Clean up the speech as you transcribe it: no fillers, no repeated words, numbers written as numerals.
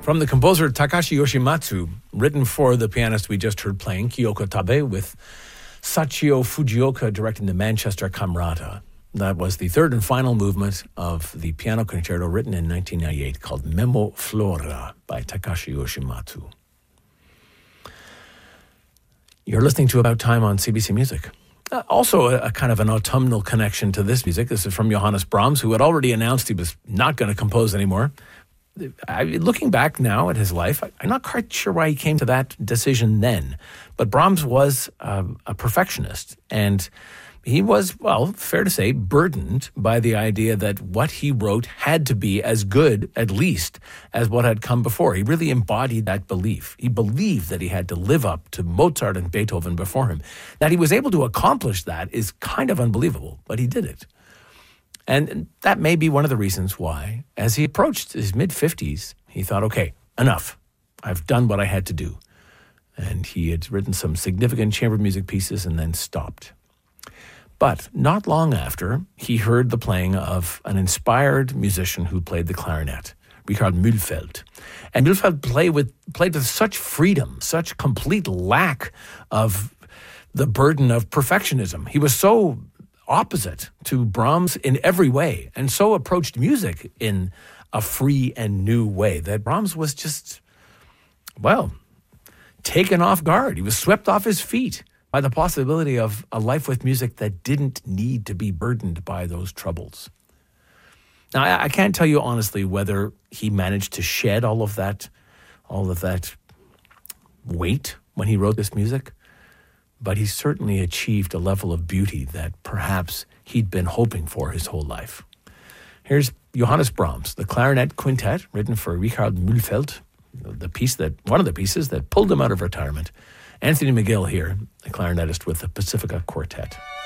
From the composer Takashi Yoshimatsu, written for the pianist we just heard playing, Kyoko Tabe, with Sachio Fujioka directing the Manchester Camerata. That was the third and final movement of the piano concerto written in 1998 called Memo Flora by Takashi Yoshimatsu. You're listening to About Time on CBC Music. Also a kind of an autumnal connection to this music. This is from Johannes Brahms, who had already announced he was not going to compose anymore. Looking back now at his life, I'm not quite sure why he came to that decision then. But Brahms was a perfectionist, and he was, well, fair to say, burdened by the idea that what he wrote had to be as good, at least, as what had come before. He really embodied that belief. He believed that he had to live up to Mozart and Beethoven before him. That he was able to accomplish that is kind of unbelievable, but he did it. And that may be one of the reasons why, as he approached his mid-50s, he thought, okay, enough. I've done what I had to do. And he had written some significant chamber music pieces and then stopped. But not long after, he heard the playing of an inspired musician who played the clarinet, Richard Mühlfeld. And Mühlfeld played with such freedom, such complete lack of the burden of perfectionism. He was so opposite to Brahms in every way, and so approached music in a free and new way that Brahms was just, well, taken off guard. He was swept off his feet by the possibility of a life with music that didn't need to be burdened by those troubles. Now, I can't tell you honestly whether he managed to shed all of that weight when he wrote this music, but he certainly achieved a level of beauty that perhaps he'd been hoping for his whole life. Here's Johannes Brahms, the Clarinet Quintet, written for Richard Mühlfeld, one of the pieces that pulled him out of retirement. Anthony McGill here, the clarinetist with the Pacifica Quartet.